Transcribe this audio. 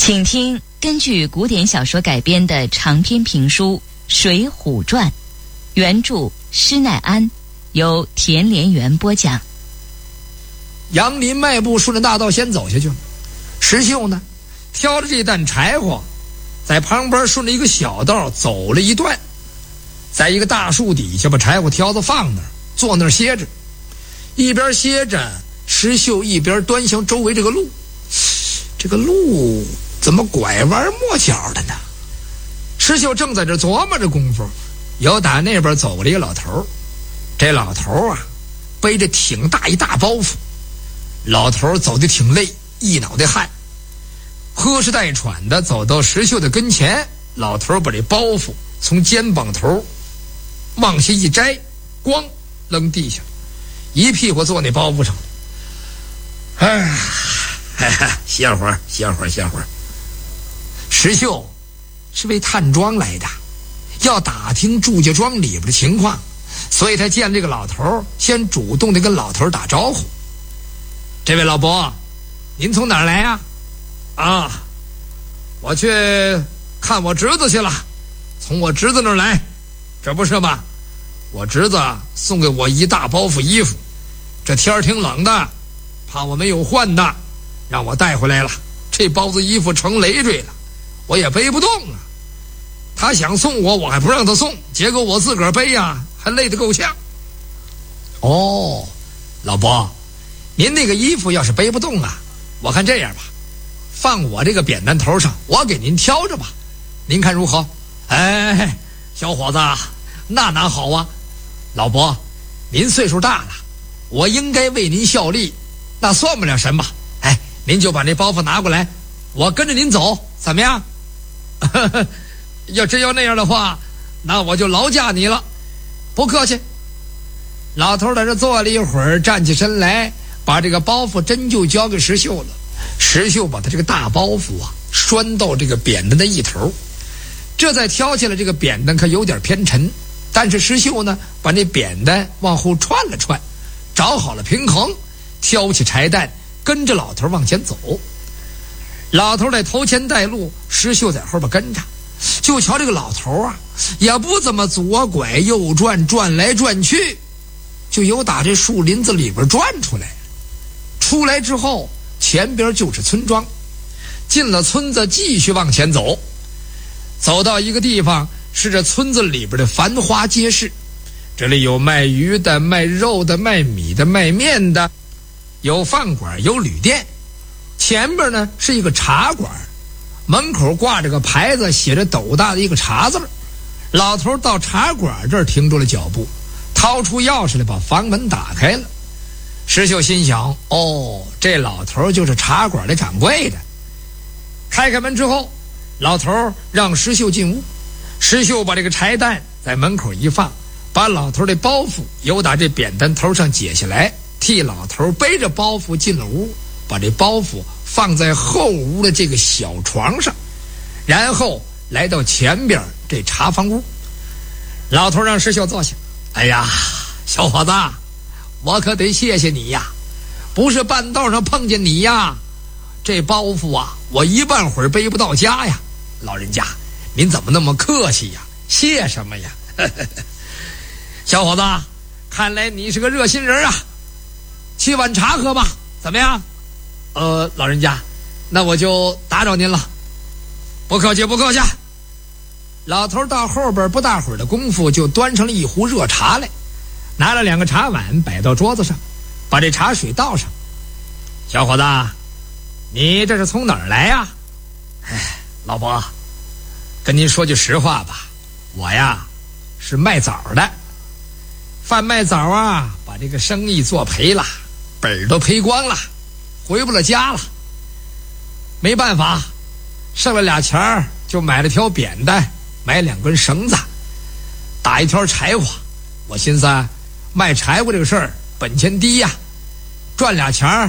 请听根据古典小说改编的长篇评书《水浒传》，原著施耐庵，由田连元播讲。 杨林迈步顺着大道先走下去了，石秀呢挑着这担柴火，在旁边顺着一个小道走了一段，在一个大树底下把柴火挑子放那儿，坐那儿歇着。一边歇着，石秀一边端详周围这个路，这个路怎么拐弯抹角的呢？石秀正在这琢磨着功夫，有打那边走了一个老头。这老头啊背着挺大一大包袱，老头走得挺累，一脑袋汗，喝哧带喘的走到石秀的跟前。老头把这包袱从肩膀头往下一摘，咣扔地下，一屁股坐那包袱上。歇会儿。石秀是为探庄来的，要打听祝家庄里边的情况，所以他见这个老头，先主动的跟老头打招呼。这位老伯，您从哪儿来呀？啊，我去看我侄子去了，从我侄子那儿来，这不是吗？我侄子送给我一大包袱衣服，这天儿挺冷的，怕我没有换的，让我带回来了。这包子衣服成累赘了，我也背不动啊。他想送我，我还不让他送，结果我自个儿背呀，还累得够呛。哦，老伯，您那个衣服要是背不动啊，我看这样吧，放我这个扁担头上，我给您挑着吧，您看如何？哎，小伙子，那哪好啊？老伯，您岁数大了，我应该为您效力，那算不了什么。哎，您就把那包袱拿过来，我跟着您走，怎么样？要真要那样的话，那我就劳驾你了。不客气。老头在这坐了一会儿，站起身来，把这个包袱真就交给石秀了。石秀把他这个大包袱啊拴到这个扁担的一头，这再挑起来，这个扁担可有点偏沉，但是石秀呢把那扁担往后串了串，找好了平衡，挑起柴担，跟着老头往前走。老头在头前带路，石秀在后边跟着。就瞧这个老头啊，也不怎么左拐右转，转来转去，就有打这树林子里边转出来。出来之后，前边就是村庄，进了村子继续往前走，走到一个地方，是这村子里边的繁华街市。这里有卖鱼的，卖肉的，卖米的，卖面的，有饭馆，有旅店。前边呢是一个茶馆，门口挂着个牌子，写着斗大的一个茶字。老头到茶馆这儿停住了脚步，掏出钥匙来把房门打开了。石秀心想，哦，这老头就是茶馆的掌柜的。开开门之后，老头让石秀进屋，石秀把这个柴担在门口一放，把老头的包袱由打这扁担头上解下来，替老头背着包袱进了屋，把这包袱放在后屋的这个小床上，然后来到前边这茶房屋。老头让石秀坐下。哎呀，小伙子，我可得谢谢你呀，不是半道上碰见你呀，这包袱啊我一半会儿背不到家呀。老人家您怎么那么客气呀，谢什么呀？小伙子，看来你是个热心人啊，沏碗茶喝吧，怎么样？老人家，那我就打扰您了。不客气。老头到后边不大会儿的功夫，就端上了一壶热茶来，拿了2个茶碗摆到桌子上，把这茶水倒上。小伙子，你这是从哪儿来呀？哎，老伯，跟您说句实话吧，我呀是卖枣的，贩卖枣啊，把这个生意做赔了，本儿都赔光了，回不了家了。没办法，剩了2钱儿，就买了条扁担，买2根绳子，打一条柴火。我寻思卖柴火这个事儿本钱低呀，赚2钱儿